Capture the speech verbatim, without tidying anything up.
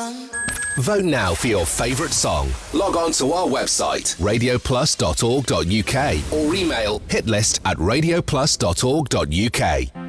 song. Vote now for your favourite song. Log on to our website, radio plus dot org dot uk, or email hitlist at radio plus dot org dot uk.